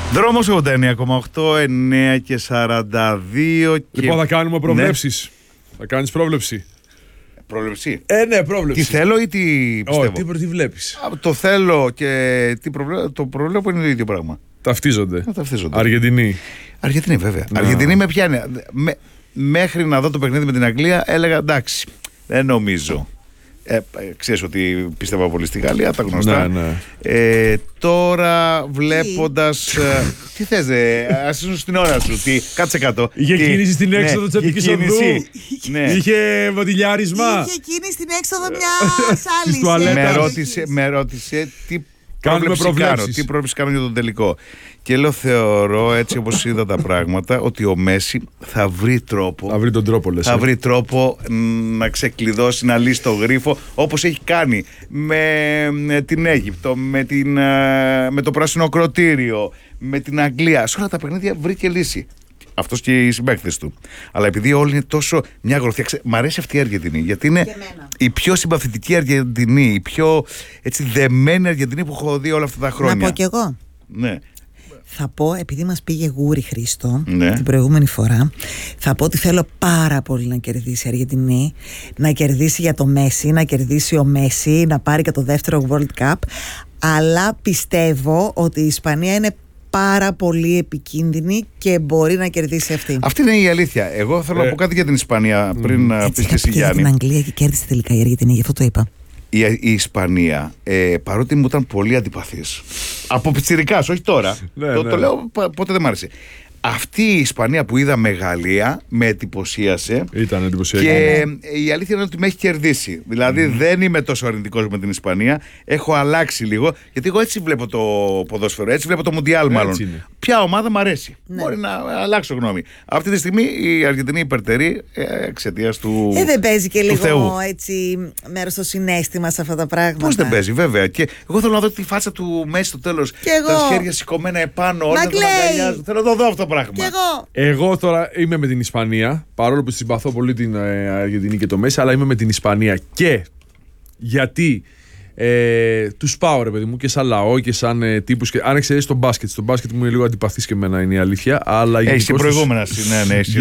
Δρόμος 89,8, 9 και 42. Λοιπόν, θα κάνουμε προβλέψεις. Ναι. Θα κάνεις πρόβλεψη. Πρόβλεψη. Ναι, πρόβλεψη. Τι θέλω ή τι πιστεύω. Τι βλέπεις. Το θέλω και το προβλέπω είναι το ίδιο πράγμα. Ταυτίζονται. Ταυτίζονται. Αργεντινή, βέβαια. Αργεντινή με πιάνει. Μέχρι να δω το παιχνίδι με την Αγγλία έλεγα εντάξει, δεν νομίζω. Ξέρεις ότι πίστευα πολύ στη Γαλλία, τα γνωστά. Ναι. Τώρα βλέποντας. Τι θες, ας ήσουν στην ώρα σου. Κάτσε κάτω. Είχε κίνηση στην έξοδο της Αττικής Οδού. Είχε βοτιλιάρισμα. Είχε κίνηση στην έξοδο μιας άλλης. Με ρώτησε τι πρόβλεψη κάνω για τον τελικό. Και λέω, θεωρώ έτσι όπως είδα τα πράγματα, ότι ο Μέση θα βρει τρόπο. Θα βρει τον τρόπο, λες. Θα βρει τρόπο να ξεκλειδώσει, να λύσει το γρίφο, όπως έχει κάνει με την Αίγυπτο, με το πράσινο ακρωτήριο, με την Αγγλία. Σε όλα τα παιχνίδια βρήκε λύση. Αυτός και οι συμπαίκτες του. Αλλά επειδή όλοι είναι τόσο μια γροθιά. Μ' αρέσει αυτή η Αργεντινή, γιατί είναι η πιο συμπαθητική Αργεντινή, η πιο έτσι δεμένη Αργεντινή που έχω δει όλα αυτά τα χρόνια. Να πω κι εγώ. Ναι. Θα πω, επειδή μας πήγε γούρι, Χρήστο, την προηγούμενη φορά, θα πω ότι θέλω πάρα πολύ να κερδίσει η Αργεντινή, να κερδίσει για το Μέση, να κερδίσει ο Μέση, να πάρει και το δεύτερο World Cup, αλλά πιστεύω ότι η Ισπανία είναι πάρα πολύ επικίνδυνη και μπορεί να κερδίσει αυτή. Αυτή είναι η αλήθεια. Εγώ θέλω να πω κάτι για την Ισπανία πριν πεις και εσύ, Γιάννη. Την Αγγλία και κέρδισε τελικά η Αργεντινή, γι' αυτό το είπα. Η Ισπανία, παρότι μου ήταν πολύ αντιπαθής, από πιτσιρικάς, όχι τώρα, το λέω πότε δεν μ' άρεσε. Αυτή η Ισπανία που είδα με Γαλλία με εντυπωσίασε. Ήταν εντυπωσιακή. Και η αλήθεια είναι ότι με έχει κερδίσει. Δηλαδή δεν είμαι τόσο αρνητικός με την Ισπανία. Έχω αλλάξει λίγο. Γιατί εγώ έτσι βλέπω το ποδόσφαιρο. Έτσι βλέπω το Μουντιάλ, μάλλον. Ποια ομάδα μου αρέσει. Ναι. Μπορεί να αλλάξω γνώμη. Αυτή τη στιγμή η Αργεντινή υπερτερεί εξαιτίας του. Δεν παίζει και λίγο Θεού. έτσι μέρος στο συναίσθημα σε αυτά τα πράγματα. Πώς δεν παίζει, βέβαια. Και εγώ θέλω να δω τη φάτσα του Μέση στο τέλος. Τα χέρια σηκωμένα επάνω. Όλα τα αγκαλιάζουν. Θέλω να το δω αυτό. Εγώ τώρα είμαι με την Ισπανία, παρόλο που συμπαθώ πολύ την Αργεντινή και το Μέση, αλλά είμαι με την Ισπανία και γιατί τους πάω, ρε παιδί μου, και σαν λαό και σαν τύπους. Αν εξαιρέσεις τον μπάσκετ, στο μπάσκετ μου είναι λίγο αντιπαθής και εμένα, είναι η αλήθεια. Έχεις και προηγούμενα, ναι.